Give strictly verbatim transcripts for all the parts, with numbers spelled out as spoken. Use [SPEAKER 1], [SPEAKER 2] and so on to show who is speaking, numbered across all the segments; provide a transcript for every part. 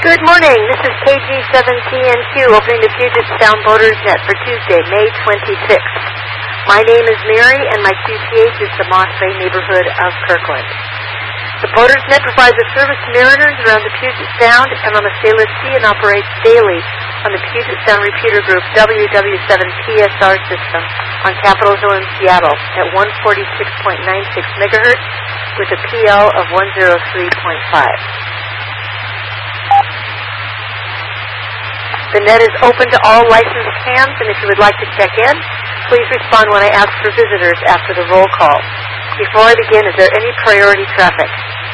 [SPEAKER 1] Good morning. This is K G seven T N Q opening the Puget Sound Boaters Net for Tuesday, May twenty-sixth. My name is Mary, and my Q T H is the Moss Bay neighborhood of Kirkland. The Boaters Net provides a service to mariners around the Puget Sound and on the Salish Sea and operates daily on the Puget Sound Repeater Group W W seven P S R system on Capitol Hill in Seattle at one forty-six point nine six megahertz with a P L of one oh three point five. The net is open to all licensed hams, and if you would like to check in, please respond when I ask for visitors after the roll call. Before I begin, is there any priority traffic?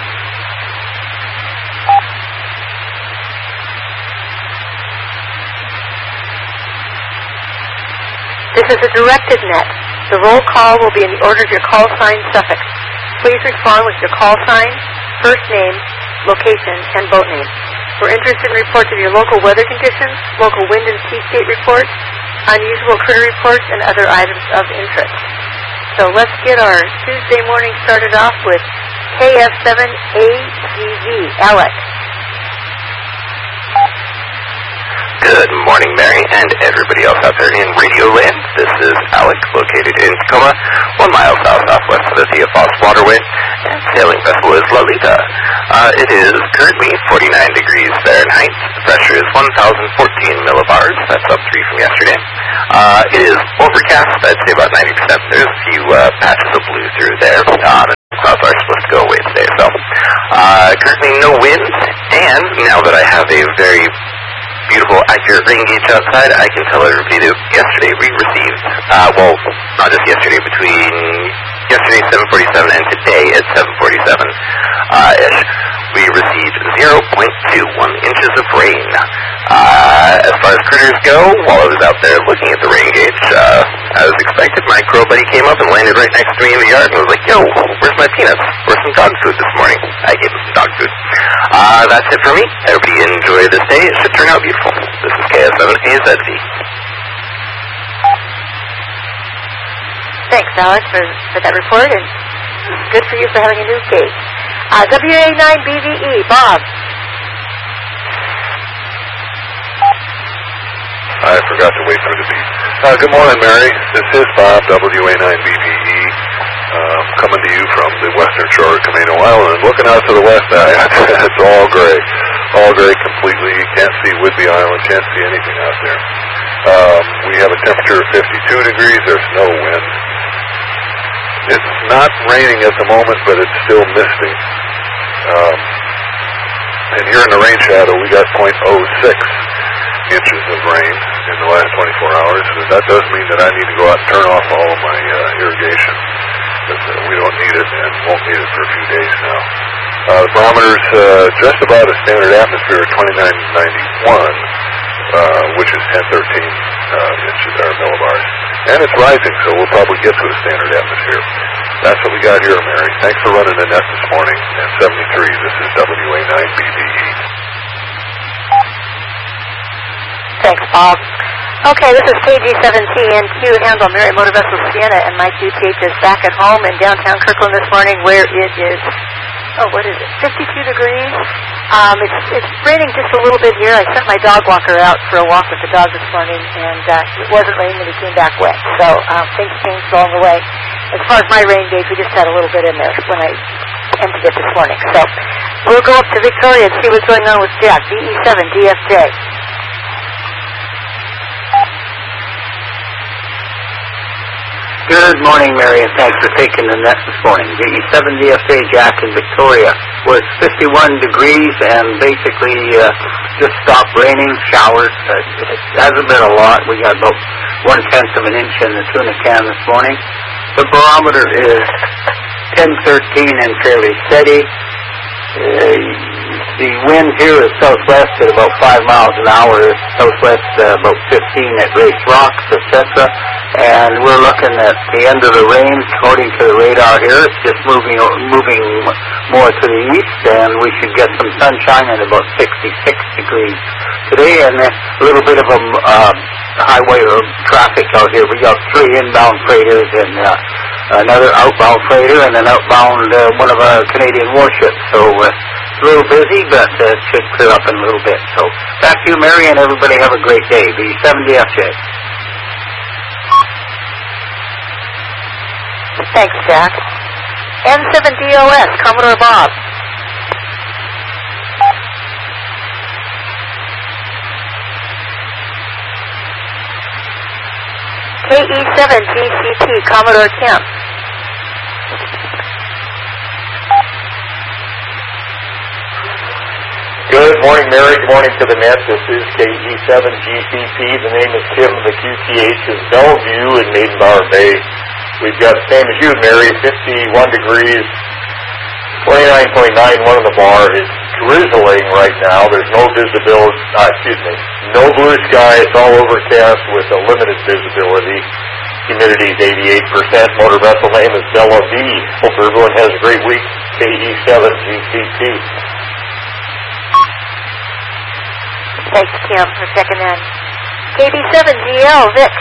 [SPEAKER 1] This is a directed net. The roll call will be in the order of your call sign suffix. Please respond with your call sign, first name, location, and boat name. We're interested in reports of your local weather conditions, local wind and sea state reports, unusual critter reports, and other items of interest. So let's get our Tuesday morning started off with K F seven A G V. Alec.
[SPEAKER 2] Good morning, Mary, and everybody else out there in Radio Land. This is Alec, located in Tacoma, one mile south-southwest of the Thea Foss Waterway, and sailing vessel is Lolita. Uh, it is currently forty-nine degrees Fahrenheit. The pressure is one thousand fourteen millibars. That's up three from yesterday. Uh, it is overcast. I'd say about ninety percent. There's a few uh, patches of blue through there. Uh, the clouds are supposed to go away today. So, uh, currently no wind, and now that I have a very beautiful, accurate rain gauge outside, I can tell everybody that yesterday we received, uh, well, not just yesterday, between yesterday seven forty-seven and today at seven forty-seven, uh, ish, we received zero point two one inches of rain. Uh, as far as critters go, while I was out there looking at the rain gauge, uh, as expected, my crow buddy came up and landed right next to me in the yard and was like, yo, where's my peanuts? Where's some dog food this morning? I gave him some dog food. Uh, that's it for me. Everybody enjoy this day. It should turn out beautiful. This is K S seven A Z V.
[SPEAKER 1] Thanks, Alex, for, for that report, and good for you for having a new gauge. Uh, W A nine B V E, Bob.
[SPEAKER 3] I forgot to wait for the beat. Uh, good morning, Mary. This is Bob, W A nine B V E, um, coming to you from the western shore of Camino Island. Looking out to the west, uh, it's all gray. All gray completely. You can't see Whidbey Island, can't see anything out there. Um, we have a temperature of fifty-two degrees. There's no wind. It's not raining at the moment, but it's still misting. Um, and here in the rain shadow, we got point oh six inches of rain in the last twenty-four hours. And that does mean that I need to go out and turn off all of my uh, irrigation, because uh, we don't need it and won't need it for a few days now. Uh, the barometer's uh, just about a standard atmosphere of twenty-nine ninety-one, uh, which is ten thirteen uh, inches or millibars. And it's rising, so we'll probably get to a standard atmosphere. That's what we got here, Mary. Thanks for running the net this morning. And seventy-three, this is W A nine B V E.
[SPEAKER 1] Thanks, Bob. Okay, this is K G seven T N Q, handle Mary Motor Vessel Sienna, and my Q T H is back at home in downtown Kirkland this morning, where it is, oh, what is it, fifty-two degrees. Um, it's, it's raining just a little bit here. I sent my dog walker out for a walk with the dog this morning, and uh, it wasn't raining, and he came back wet. So um, things changed along the way. As far as my rain gauge, we just had a little bit in there when I emptied it this morning. So we'll go up to Victoria and see what's going on with Jack, V E seven D F J.
[SPEAKER 4] Good morning, Mary, and thanks for taking the net this morning. V E seven D F J Jack in Victoria was fifty-one degrees and basically uh, just stopped raining, showers. Uh, it hasn't been a lot. We got about one-tenth of an inch in the tuna can this morning. The barometer is ten thirteen and fairly steady. Uh, the wind here is southwest at about five miles an hour, southwest uh, about fifteen at Race Rocks, et cetera. And we're looking at the end of the rain, according to the radar here. It's just moving moving more to the east, and we should get some sunshine at about sixty-six degrees today, and a little bit of a uh, highway or traffic out here. We got three inbound freighters and uh, another outbound freighter and an outbound uh, one of our Canadian warships. So uh, a little busy, but uh, it should clear up in a little bit. So back to you, Mary, and everybody have a great day. B seven D F J.
[SPEAKER 1] Thanks, Jack. N seven D O S, Commodore Bob. K E seven G C P, Commodore Kemp.
[SPEAKER 5] Good morning, Mary. Good morning to the net. This is K E seven G C P. The name is Tim. The Q T H is Bellevue in Maidenbower Bay. We've got the same as you, Mary, fifty-one degrees, twenty-nine point nine one on the bar. It's drizzling right now. There's no visibility, uh, excuse me, no blue sky. It's all overcast with a limited visibility. Humidity is eighty-eight percent. Motor vessel name is Bella V. Hope everyone has a great week. K E seven G C P.
[SPEAKER 1] Thanks, Kim, for checking in. K B seven G L, Vic.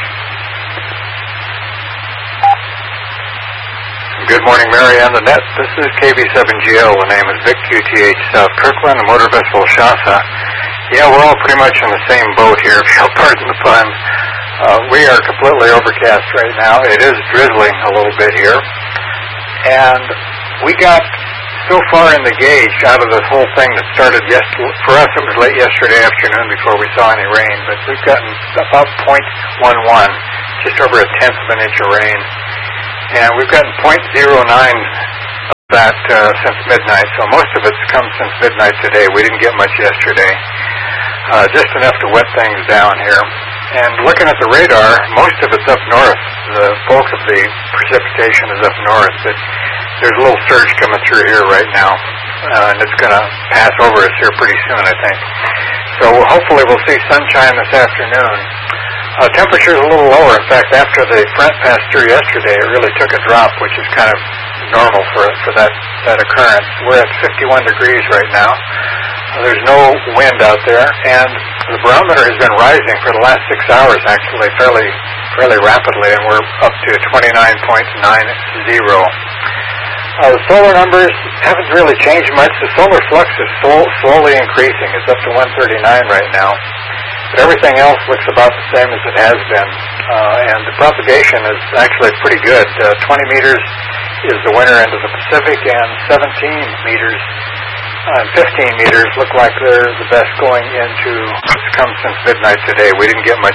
[SPEAKER 6] Good morning, Mary and the net. This is K B seven G L. The name is Vic, Q T H, South Kirkland, motor vessel Shasta. Yeah, we're all pretty much in the same boat here, if you'll pardon the pun. Uh, we are completely overcast right now. It is drizzling a little bit here. And we got so far in the gauge out of this whole thing that started yesterday. For us, it was late yesterday afternoon before we saw any rain, but we've gotten about point one one, just over a tenth of an inch of rain. And we've gotten point zero nine of that uh, since midnight, so most of it's come since midnight today. We didn't get much yesterday. Uh, just enough to wet things down here. And looking at the radar, most of it's up north. The bulk of the precipitation is up north, but there's a little surge coming through here right now, uh, and it's going to pass over us here pretty soon, I think. So hopefully we'll see sunshine this afternoon. Uh, temperature is a little lower. In fact, after the front passed through yesterday, it really took a drop, which is kind of normal for for that, that occurrence. We're at fifty-one degrees right now. Uh, there's no wind out there, and the barometer has been rising for the last six hours, actually, fairly fairly rapidly, and we're up to twenty-nine point nine zero. Uh, the solar numbers haven't really changed much. The solar flux is slow, slowly increasing. It's up to one thirty-nine right now. But everything else looks about the same as it has been. Uh, and the propagation is actually pretty good. Uh, twenty meters is the winter end of the Pacific, and seventeen meters and fifteen meters look like they're the best going into what's come since midnight today. We didn't get much